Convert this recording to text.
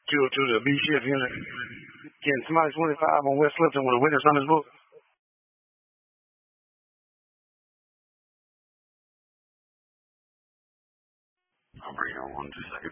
to the B shift unit. Getting somebody 25 on West Clifton with a witness on his book. I'll bring you on 1 2 seconds.